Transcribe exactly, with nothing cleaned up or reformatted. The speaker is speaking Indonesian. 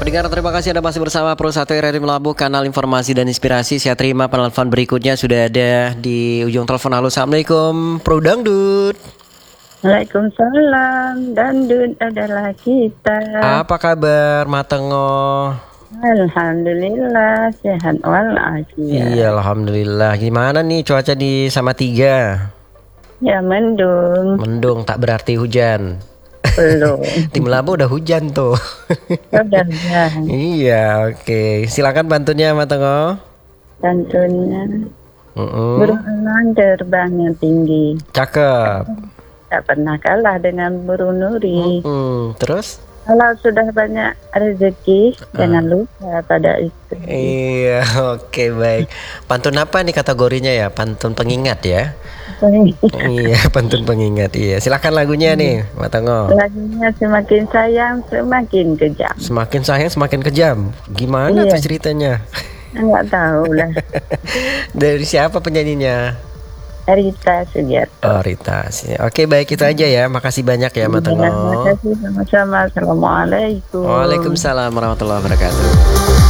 Pendengar, terima kasih Anda masih bersama Pro satu R R I Melabuh, kanal informasi dan inspirasi. Saya terima penelpon berikutnya, sudah ada di ujung telepon. Halo, Assalamualaikum, Pro Dangdut. Waalaikumsalam, Dangdut adalah kita. Apa kabar, Matengo? Alhamdulillah, sehat walafiat. Iya, Alhamdulillah. Gimana nih cuaca di Salatiga? Ya, mendung. Mendung, tak berarti hujan. Belum. Di Melabuh udah hujan tuh. Udah, ya. Iya, oke. Silakan bantunya, Matengo. Tentunya. Mm-mm. Burung elang terbangnya tinggi. Cakep. Tak pernah kalah dengan burung nuri. Mm-mm. Terus? Kalau sudah banyak rezeki, jangan lupa pada itu. Iya, oke, baik. Pantun apa nih kategorinya ya? Pantun pengingat ya? Iya, pantun pengingat. Iya, silakan lagunya nih, Matengo. Lagunya semakin sayang, semakin kejam. Semakin sayang, semakin kejam. Gimana Iya. tuh ceritanya? Enggak tahu lah. Dari siapa penyanyinya? Rita Sugiarto. Oh, Rita. Oke, baik, itu aja ya. Makasih banyak ya, Matengo. Terima kasih sama-sama. Assalamualaikum. Waalaikumsalam warahmatullahi wabarakatuh.